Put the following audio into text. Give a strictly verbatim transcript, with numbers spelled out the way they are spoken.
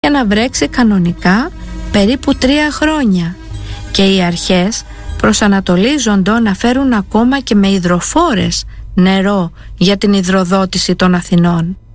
για να βρέξει κανονικά περίπου τρία χρόνια και οι αρχές προσανατολίζονται να φέρουν ακόμα και με υδροφόρες νερό για την υδροδότηση των Αθηνών.